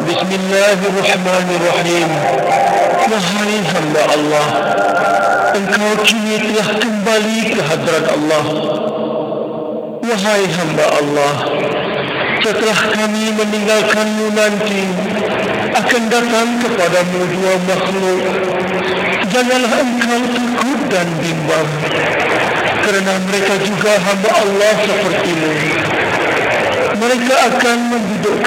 Bismillahirrahmanirrahim. Wahai hamba Allah, engkau kini telah kembali ke hadrat Allah. Wahai hamba Allah, setelah kami meninggalkanmu nanti, akan datang kepadamu dua makhluk. Janganlah engkau takut dan bimbang, kerana mereka juga hamba Allah sepertimu. Mereka akan mendudukkan